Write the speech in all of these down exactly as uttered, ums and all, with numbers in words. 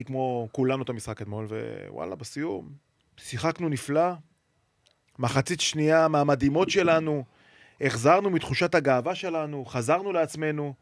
כמו כולנו את המשחק אתמול, ווואלה, בסיום, שיחקנו נפלא, מחצית שנייה מהמדהימות שלנו, החזרנו מתחושת הגאווה שלנו, חזרנו לעצמנו.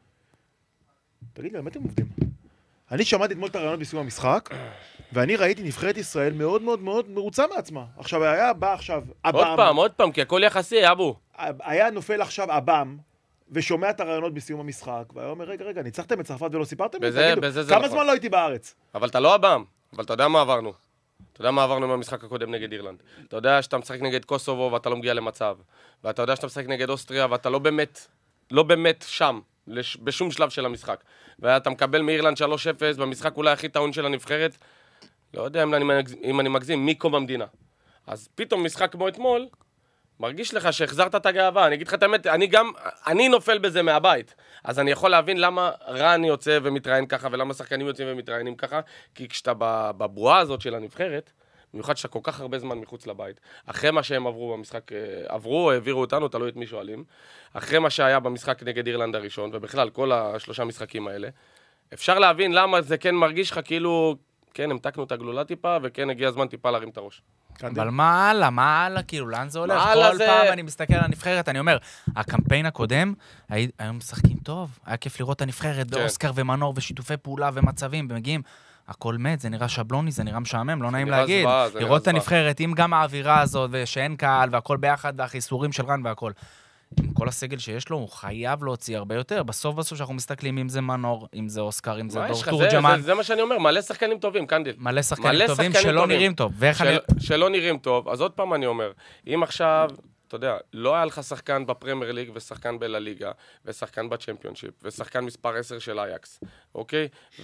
תגיד לי, מה אתם עובדים? אני שמעתי אתמול את הרעיונות בסיום המשחק, ואני ראיתי נבחרת ישראל מאוד מאוד מאוד מרוצה מעצמה. עכשיו, היה בא עכשיו אבם. עוד פעם, עוד פעם, כי הכל יחסי, אבו. היה נופל עכשיו אבם, ושומע את הרעיונות בסיום המשחק, והיה אומר, רגע, רגע, ניצחתם את צרפת ולא סיפרתם? בזה, בזה זה נכון. כמה זמן לא הייתי בארץ? אבל אתה לא אבם, אבל אתה יודע מה עברנו. אתה יודע מה עברנו מהמשחק הקודם נגד אירלנד. אתה יודע שאתה משחק נגד קוסובו ואתה לא מגיע למצב. ואתה יודע שאתה משחק נגד אוסטריה ואתה לא באמת, לא באמת שם, לש, בשום שלב של המשחק. ואתה מקבל מאירלנד שלוש אפס במשחק אולי הכי טעון של הנבחרת. לא יודע אם אני, אם אני מגזים, מקום המדינה. אז פתאום משחק כמו אתמול, מרגיש לך שהחזרת את הגאווה. אני אגיד לך את האמת, אני גם, אני נופל בזה מהבית. אז אני יכול להבין למה רן יוצא ומתראיין ככה, ולמה שחקנים יוצאים ומתראיינים ככה, כי כשאתה בבועה הזאת של הנבחרת, במיוחד שאתה כל כך הרבה זמן מחוץ לבית, אחרי מה שהם עברו במשחק, עברו, העבירו אותנו, תלוי את מי שואלים, אחרי מה שהיה במשחק נגד אירלנד הראשון, ובכלל כל השלושה משחקים האלה, אפשר להבין למה זה כן מרגיש לך כאילו, כן, המתקנו את הגלולה טיפה, וכן הגיע הזמן טיפה להרים את הראש. אבל מה הלאה, מה הלאה, כאילו, לאן זה הולך? כל פעם אני מסתכל על הנבחרת, אני אומר, הקמפיין הקודם, היום משחקים טוב, היה כיף לראות את הנבחרת באוסקר ומנור ושיתופי פעולה ומצבים, ומגיעים, הכל מת, זה נראה שבלוני, זה נראה משעמם, לא נעים להגיד. לראות את הנבחרת, עם גם האווירה הזאת, ושאין קהל, והכל ביחד, והחיסורים של רן והכל. עם כל הסגל שיש לו, הוא חייב להוציא הרבה יותר. בסוף בסוף שאנחנו מסתכלים אם זה מנור, אם זה אוסקר, אם זה דור תורג'מן. זה מה שאני אומר, מלא שחקנים טובים, קנדיל. מלא שחקנים טובים שלא נראים טוב. שלא נראים טוב. אז עוד פעם אני אומר, אם עכשיו, אתה יודע, לא היה לך שחקן בפרמייר ליג ושחקן בלליגה, ושחקן בצ'מפיונשיפ, ושחקן מספר עשר של אייקס, אוקיי?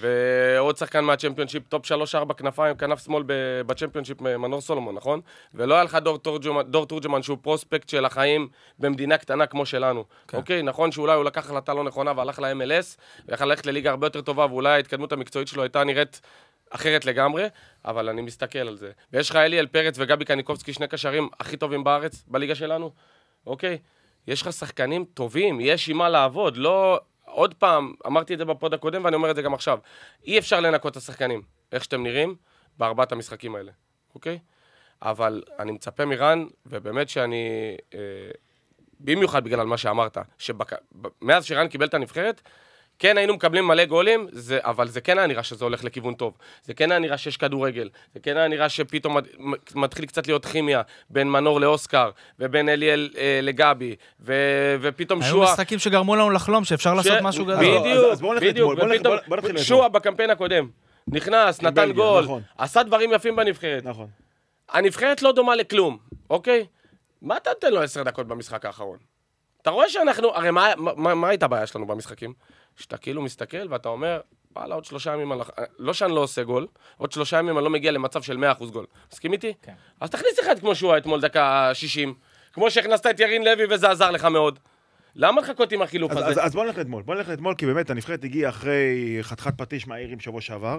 ועוד שחקן מהצ'מפיונשיפ, טופ שלוש ארבע כנפיים, כנף שמאל בצ'מפיונשיפ, מנור סולומון, נכון? ולא היה לך דור תורג'מן, דור תורג'מן שהוא פרוספקט של החיים במדינה קטנה כמו שלנו, אוקיי? נכון שאולי הוא לקח החלטה לא נכונה והלך ל-אם אל אס, ויכל ללכת לליגה הרבה יותר טובה, ואולי ההתקדמות המקצועית שלו הייתה נראית אחרת לגמרי, אבל אני מסתכל על זה. ויש לך אליאל פרץ וגבי קניקובסקי, שני קשרים הכי טובים בארץ, בליגה שלנו, אוקיי? יש לך שחקנים טובים, יש עם מה לעבוד, לא... עוד פעם, אמרתי את זה בפוד הקודם, ואני אומר את זה גם עכשיו. אי אפשר לנקות את השחקנים, איך שאתם נראים, בארבעת המשחקים האלה, אוקיי? אבל אני מצפה מרן, ובאמת שאני... אה, במיוחד בגלל מה שאמרת, שמאז שרן קיבל את הנבחרת, כן היינו מקבלים מלא גולים, זה, אבל זה כן היה נראה שזה הולך לכיוון טוב. זה כן היה נראה שיש כדורגל. זה כן היה נראה שפתאום מתחיל קצת להיות כימיה בין מנור לאוסקר, ובין אליאל אה, לגבי, ו, ופתאום היו שועה... היו משחקים שגרמו לנו לחלום, שאפשר ש... לעשות משהו גדול. בדיוק, אז בואו בדיוק. ופתאום בוא בוא שועה בקמפיין הקודם. נכנס, נתן בלגיה, גול, נכון. עשה דברים יפים בנבחרת. נכון. הנבחרת לא דומה לכלום, אוקיי? מה אתה נותן לו עשר דקות במשחק האחרון? אתה רואה שאנחנו... הרי מה, מה, מה הייתה הבעיה שלנו במשחקים? שאתה כאילו מסתכל ואתה אומר, וואלה, עוד שלושה ימים, לא שאני לא עושה גול, עוד שלושה ימים אני לא מגיע למצב של מאה אחוז גול. מסכים איתי? כן. אז תכניס אחד כמו שהוא אתמול דקה שישים, כמו שהכנסת את ירין לוי וזה עזר לך מאוד. למה לחכות עם החילוף אז, הזה? אז, אז בוא נלך לאתמול, בוא נלך לאתמול, כי באמת הנבחרת הגיעה אחרי חתיכת פטיש מהעירים שבוע שעבר,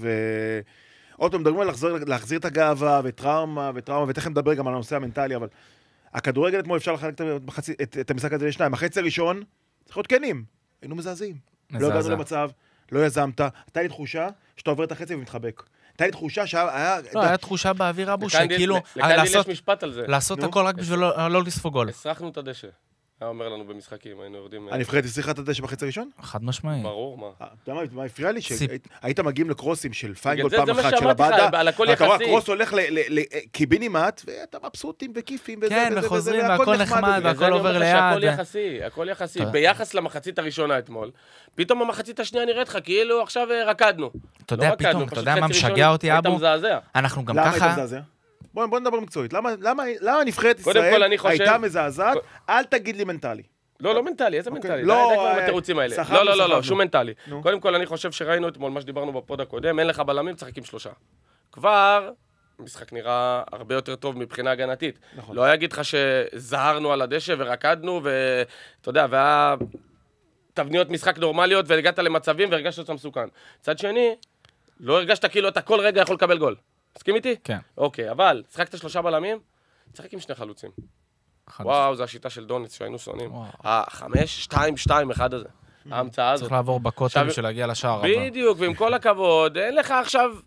ועוד פעם מדברים על להחזיר, להחזיר את הגאווה וטראומה וטראומה, ותכף נדבר גם על הנושא המנטלי, אבל הכדורגל אתמול אפשר לחלק את, את, את המשחק הזה לשניים. החצי הראשון, צריך להיות כנים. היינו מזעזעים. לא הגענו למצב, לא יזמת. הייתה לי תחושה שאתה עובר את החצי ומתחבק. הייתה לי תחושה שהיה... לא, היה תחושה באוויר אבו, שכאילו... לקנדיל יש משפט על זה. לעשות הכל רק בשביל לא לספוג גול. הסרחנו את הדשא. היה אומר לנו במשחקים, היינו יורדים... הנבחרת הצליחה את הדשא בחצי הראשון? חד משמעי. ברור, מה. אתה יודע מה הפריע לי? שהיית מגיעים לקרוסים של פיינגול פעם אחת של הבאדה, אתה רואה, הקרוס הולך לקיבינימט, ואתה מבסוטים וכיפים וזה, כן, וחוזרים, והכל נחמד, והכל עובר ליד. הכל יחסי, הכל יחסי. ביחס למחצית הראשונה אתמול, פתאום המחצית השנייה נראית לך, כאילו עכשיו רקדנו. אתה יודע, פתאום, אתה יודע מה משגע אותי, אבו? אנחנו גם ככה... בוא נדבר מקצועית. למה נבחרת ישראל הייתה מזעזעת? אל תגיד לי מנטלי. לא, לא מנטלי, איזה מנטלי? לא, די כבר בתירוצים האלה. לא, לא, לא, לא, שום מנטלי. קודם כל, אני חושב שראינו אתמול מה שדיברנו בפוד הקודם, אין לך בלמים, צחקים שלושה. כבר, המשחק נראה הרבה יותר טוב מבחינה הגנתית. לא אגיד לך שזהרנו על הדשא ורקדנו, ואתה יודע, והיה תבניות משחק נורמליות, והגעת למצבים והרגשת שאתה מסוכן. צד שני, לא הרגשת כאילו אתה כל רגע יכול לקבל גול. מסכים איתי? כן. אוקיי, אבל שחקת שלושה בלמים, תשחק עם שני חלוצים. וואו, זו השיטה של דוניץ שהיינו שונאים. החמש, שתיים, שתיים, אחד הזה. ההמצאה הזאת. צריך לעבור בקוטל בשביל להגיע לשער הבא. בדיוק, ועם כל הכבוד, אין לך עכשיו